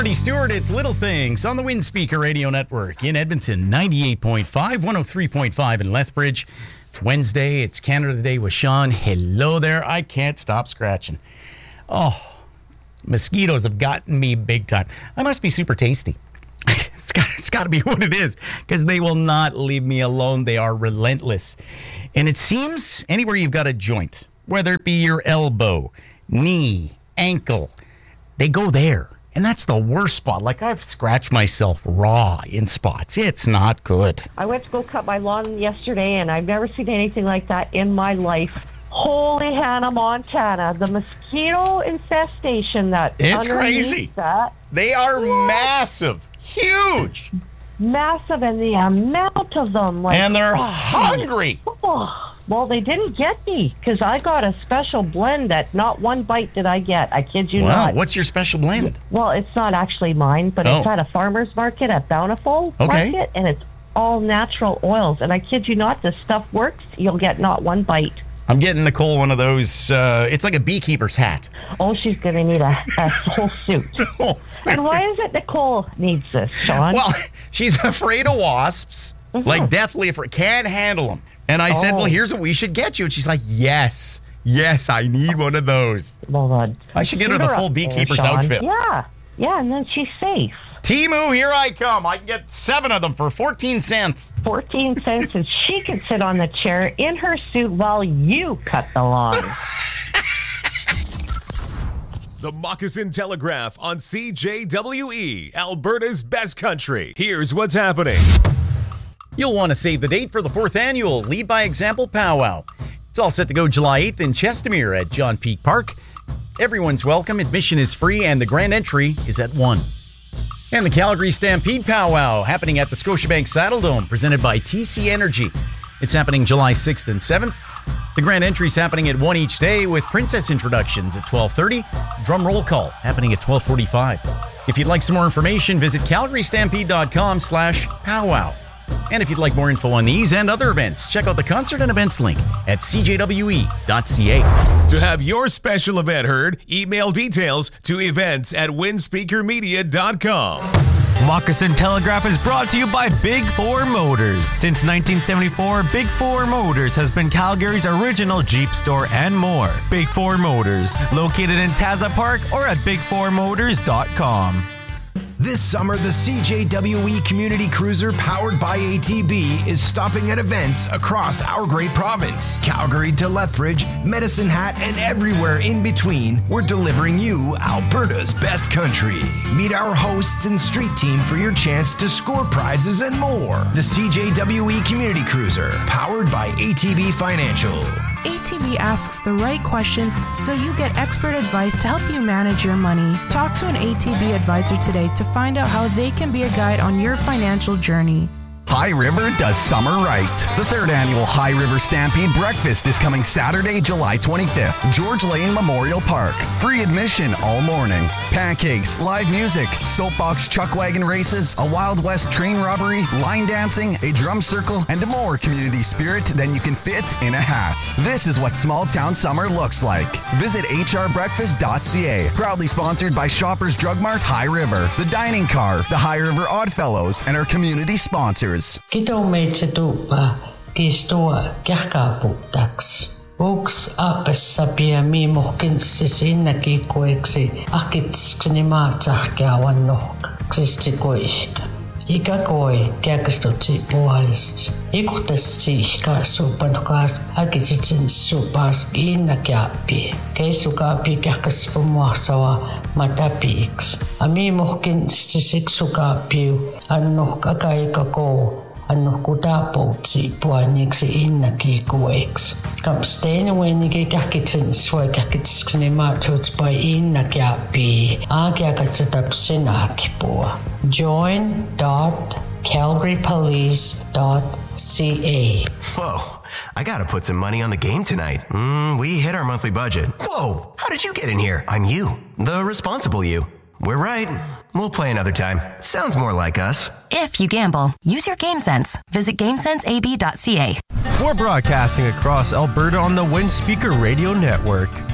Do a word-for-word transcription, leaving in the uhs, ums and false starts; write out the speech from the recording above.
Marty Stewart, it's Little Things on the Windspeaker Radio Network in Edmonton, ninety-eight point five, one oh three point five in Lethbridge. It's Wednesday. It's Canada Day with Sean. Hello there. I can't stop scratching. Oh, mosquitoes have gotten me big time. I must be super tasty. It's got, it's got to be what it is, because they will not leave me alone. They are relentless. And it seems anywhere you've got a joint, whether it be your elbow, knee, ankle, they go there. And that's the worst spot. Like, I've scratched myself raw in spots. It's not good. I went to go cut my lawn yesterday, and I've never seen anything like that in my life. Holy Hannah, Montana. The mosquito infestation that It's crazy. That, they are what? massive. Huge. Massive, and the amount of them. Like, and they're hungry. Oh, well, they didn't get me, because I got a special blend that not one bite did I get. I kid you wow. not. Wow, what's your special blend? Well, it's not actually mine, but oh. it's at a farmer's market at Bountiful okay. Market, and it's all natural oils. And I kid you not, this stuff works. You'll get not one bite. I'm getting Nicole one of those, uh, it's like a beekeeper's hat. Oh, she's going to need a, a whole suit. oh. And why is it Nicole needs this, Sean? Well, she's afraid of wasps, mm-hmm. like deathly afraid, can't handle them. And I oh. said, well, here's what we should get you. And she's like, yes, yes, I need one of those. Well, uh, I should get her the full beekeeper's there, outfit. Yeah, yeah, and then she's safe. Timu, here I come. I can get seven of them for fourteen cents. fourteen cents, and she can sit on the chair in her suit while you cut the lawn. The Moccasin Telegraph on C J W E, Alberta's best country. Here's what's happening. You'll want to save the date for the fourth annual Lead by Example Powwow. It's all set to go July eighth in Chestermere at John Peak Park. Everyone's welcome, admission is free, and the grand entry is at one. And the Calgary Stampede Powwow happening at the Scotiabank Saddle Dome, presented by T C Energy. It's happening July sixth and seventh. The grand entry is happening at one each day, with princess introductions at twelve thirty, drum roll call happening at twelve forty-five. If you'd like some more information, visit calgarystampede.com slash powwow. And if you'd like more info on these and other events, check out the concert and events link at c j w e dot c a. To have your special event heard, email details to events at windspeaker media dot com. Moccasin Telegraph is brought to you by Big Four Motors. Since nineteen seventy-four, Big Four Motors has been Calgary's original Jeep store and more. Big Four Motors, located in Taza Park or at big four motors dot com. This summer, the C J W E Community Cruiser powered by A T B is stopping at events across our great province. Calgary to Lethbridge, Medicine Hat, and everywhere in between, we're delivering you Alberta's best country. Meet our hosts and street team for your chance to score prizes and more. The C J W E Community Cruiser, powered by A T B Financial. A T B asks the right questions so you get expert advice to help you manage your money. Talk to an A T B advisor today to find out how they can be a guide on your financial journey. High River does summer right. The third annual High River Stampede Breakfast is coming Saturday, July twenty-fifth, George Lane Memorial Park. Free admission all morning. Pancakes, live music, soapbox chuck wagon races, a Wild West train robbery, line dancing, a drum circle, and more community spirit than you can fit in a hat. This is what small town summer looks like. Visit h r breakfast dot c a. Proudly sponsored by Shoppers Drug Mart High River, the Dining Car, the High River Oddfellows, and our community sponsors. Kito me te tupa, ki stoa kiakapu tax. Oaks apes sapia mi mohkin sisina ki koeksi, akits knimatach kiawan nok, kristi koishka. Ika koi kiakastoti puolist. Ikuhtasti ishka supanukast, akitsin supas ina kiapi. Keisukapi kiakas pumuasawa matapiks. Ami mohkin sisik sukapiu, annok akaika ko. Anno kutapo si puaniksi innaki kueks. Kam stenen wenigi kakitsin swai kakitsin matuts by innaki api. Agia katsatap sinaki pua. Join dot calgary police dot c a. Whoa, I gotta put some money on the game tonight. Mm, we hit our monthly budget. Whoa, how did you get in here? I'm you, the responsible you. We're right. We'll play another time. Sounds more like us. If you gamble, use your game sense. Visit game sense a b dot c a. We're broadcasting across Alberta on the Windspeaker Radio Network.